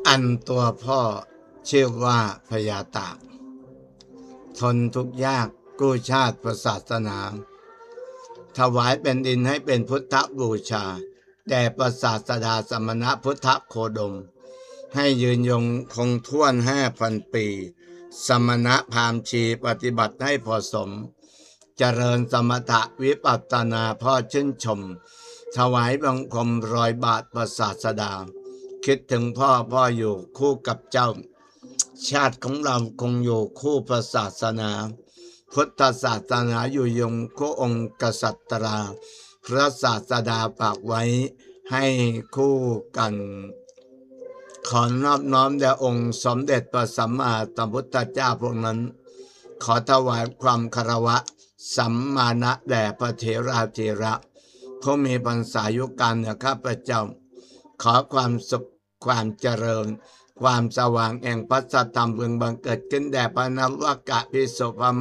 อันตัวพ่อชื่อว่าพญาตากทนทุกข์ยากกู้ชาติศาสนาถวายเป็นดินให้เป็นพุทธบูชาแด่พระศาสดาสมณพุทธโคดมให้ยืนยงคงท่วน5,000 ปีสมณพราหมณ์ชีปฏิบัติให้พอสมเจริญสมถะวิปัสสนาพ่อชื่นชมถวายบังคม100 บาทพระศาสดาคิดถึงพ่ออยู่คู่กับเจ้าชาติของเราคงอยู่คู่พระศาสนาพุทธศาสนาอยู่ยงคู่องค์กษัตราพระศาสดาฝากไว้ให้คู่กันขอนอบน้อมแด่องค์สมเด็จพระสัมมาสัมพุทธเจ้าพวกนั้นขอถวายความคารวะสัมมาณะแด่พระเถราเถระผู้มีพรรษายุการเหนือข้าพเจ้าขอความสุขความเจริญความสว่างแห่งพระสัทธรรมพึงบังเกิดขึ้นแด่พระนวากะภิกษุ